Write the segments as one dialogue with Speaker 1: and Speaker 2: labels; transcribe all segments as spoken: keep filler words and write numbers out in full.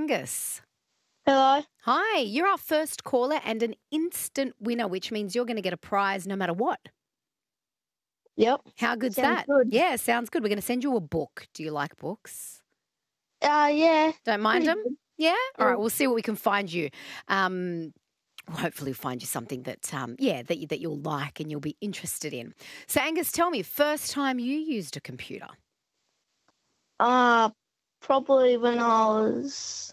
Speaker 1: Angus.
Speaker 2: Hello.
Speaker 1: Hi, you're our first caller and an instant winner, which means you're going to get a prize no matter what.
Speaker 2: Yep.
Speaker 1: How good's
Speaker 2: Sounds
Speaker 1: that?
Speaker 2: good.
Speaker 1: Yeah, sounds good. We're going to send you a book. Do you like books?
Speaker 2: Uh, yeah.
Speaker 1: Don't mind
Speaker 2: Pretty
Speaker 1: them?
Speaker 2: good.
Speaker 1: Yeah? All right,
Speaker 2: Yeah.
Speaker 1: we'll see what we can find you. Um, we'll hopefully find you something that, um, yeah, that, you, that you'll like and you'll be interested in. So, Angus, tell me, first time you used a computer?
Speaker 2: Uh, probably when I was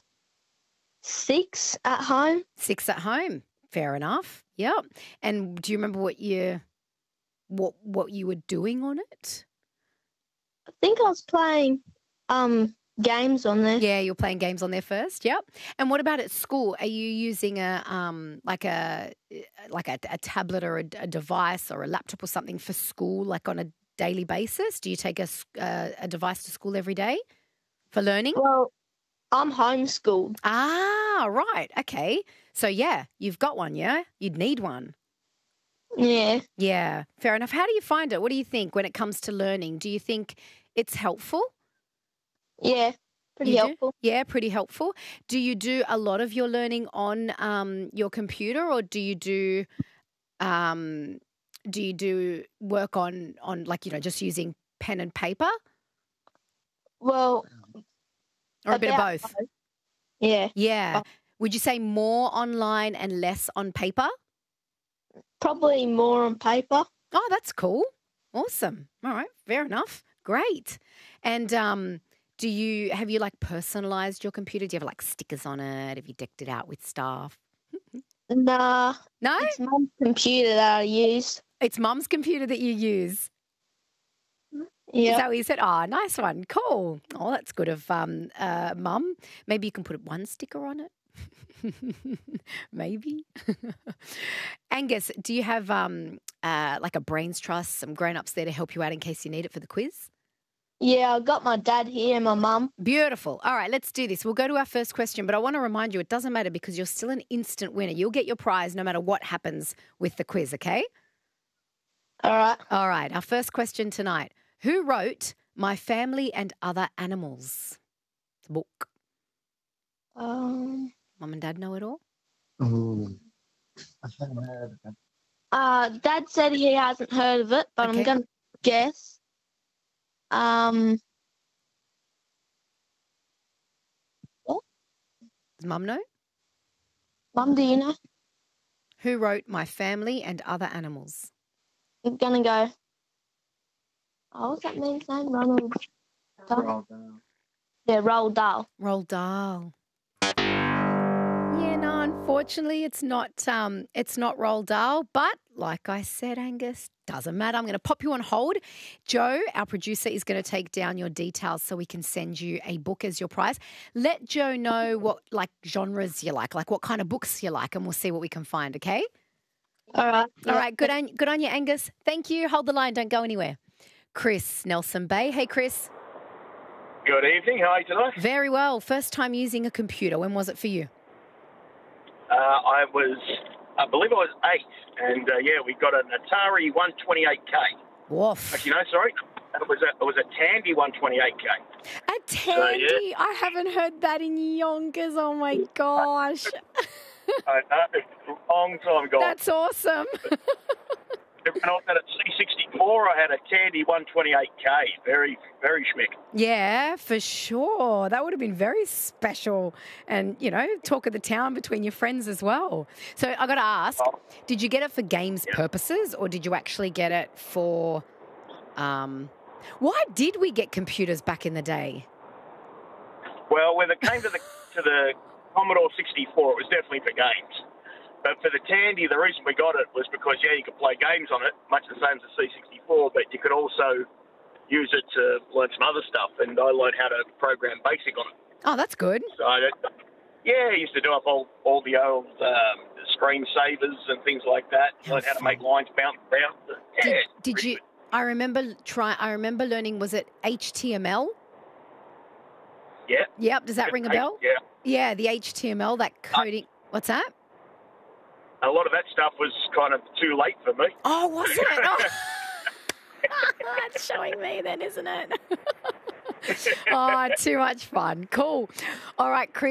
Speaker 2: six at home.
Speaker 1: Six at home. Fair enough. Yep. And do you remember what you what what you were doing on it?
Speaker 2: I think I was playing um games on there.
Speaker 1: Yeah, you're playing games on there first. Yep. And what about at school? Are you using a um like a like a, a tablet or a, a device or a laptop or something for school, like on a daily basis? Do you take a s- uh, a device to school every day for learning?
Speaker 2: Well, I'm homeschooled.
Speaker 1: Ah, right. Okay. So yeah, you've got one. Yeah, you'd need one.
Speaker 2: Yeah.
Speaker 1: Yeah, fair enough. How do you find it? What do you think when it comes to learning? Do you think it's helpful?
Speaker 2: Yeah. Pretty
Speaker 1: You do?
Speaker 2: helpful.
Speaker 1: Yeah, pretty helpful. Do you do a lot of your learning on um, your computer, or do you do um, do you do work on on like you know just using pen and paper,
Speaker 2: Well,
Speaker 1: or a bit of
Speaker 2: about
Speaker 1: both?
Speaker 2: both. Yeah.
Speaker 1: Yeah. Would you say more online and less on paper?
Speaker 2: Probably more on paper.
Speaker 1: Oh, that's cool. Awesome. All right. Fair enough. Great. And um, do you have you like personalized your computer? Do you have like stickers on it? Have you decked it out with stuff?
Speaker 2: Nah.
Speaker 1: No?
Speaker 2: It's mum's computer that I use.
Speaker 1: It's mum's computer that you use. Is
Speaker 2: Yeah.
Speaker 1: that what you said? Oh, nice one. Cool. Oh, that's good of um, uh, mum. Maybe you can put one sticker on it. Maybe. Angus, do you have um, uh, like a brains trust, some grown-ups there to help you out in case you need it for the quiz?
Speaker 2: Yeah, I got my dad here and my mum.
Speaker 1: Beautiful. All right, let's do this. We'll go to our first question, but I want to remind you it doesn't matter because you're still an instant winner. You'll get your prize no matter what happens with the quiz, okay?
Speaker 2: All right.
Speaker 1: All right, our first question tonight. Who wrote My Family and Other Animals? It's a book.
Speaker 2: Um.
Speaker 1: Mum and Dad know it all?
Speaker 3: Ooh, I haven't heard of it.
Speaker 2: Uh, Dad said he hasn't heard of it, but
Speaker 1: Okay.
Speaker 2: I'm gonna guess. Um.
Speaker 1: Does Mum know?
Speaker 2: Mum, do you know?
Speaker 1: Who wrote My Family and Other Animals?
Speaker 2: I'm gonna go. Oh, what's that man's name? Ronald. Dahl?
Speaker 3: Roald Dahl.
Speaker 2: Yeah, Roald Dahl.
Speaker 1: Roald Dahl. Yeah, no, unfortunately it's not um it's not Roald Dahl, but like I said, Angus, doesn't matter. I'm going to pop you on hold. Joe, our producer, is going to take down your details so we can send you a book as your prize. Let Joe know what like genres you like, like what kind of books you like, and we'll see what we can find, okay?
Speaker 2: All right.
Speaker 1: All right, good on good on you, Angus. Thank you. Hold the line, don't go anywhere. Chris, Nelson Bay. Hey, Chris.
Speaker 4: Good evening. How are you tonight?
Speaker 1: Very well. First time using a computer. When was it for you?
Speaker 4: Uh, I was, I believe I was eight, and uh, yeah, we got an Atari one twenty-eight K.
Speaker 1: Woof.
Speaker 4: Actually, no, sorry, it was a it was a Tandy one twenty-eight K.
Speaker 1: A Tandy. I haven't heard that in yonkers. Oh, my gosh.
Speaker 4: I know, it's a long time ago.
Speaker 1: That's awesome.
Speaker 4: When I was at a C sixty-four, I had a Tandy one twenty-eight K. Very, very schmick.
Speaker 1: Yeah, for sure. That would have been very special and, you know, talk of the town between your friends as well. So I got to ask,
Speaker 4: Oh.
Speaker 1: did you get it for games
Speaker 4: Yeah.
Speaker 1: purposes or did you actually get it for... Um, why did we get computers back in the day?
Speaker 4: Well, when it came to the to the Commodore sixty-four, it was definitely for games. But for the Tandy, the reason we got it was because, yeah, you could play games on it, much the same as the C sixty-four, but you could also use it to learn some other stuff. And I learned how to program BASIC on it.
Speaker 1: Oh, that's good.
Speaker 4: So, I, yeah, I used to do up all, all the old um, screensavers and things like that.
Speaker 1: How
Speaker 4: Learn how to
Speaker 1: fun.
Speaker 4: make lines bounce around. Yeah,
Speaker 1: Did,
Speaker 4: it's
Speaker 1: did
Speaker 4: pretty
Speaker 1: you... I remember try. I remember learning, was it H T M L?
Speaker 4: good. Yeah.
Speaker 1: Yep. Does that ring a bell?
Speaker 4: Yeah.
Speaker 1: Yeah, the H T M L, that coding. What's that?
Speaker 4: A lot of that stuff was kind of too late for me.
Speaker 1: Oh, was it? Oh. That's showing me then, isn't it? Oh, too much fun. Cool. All right, Chris.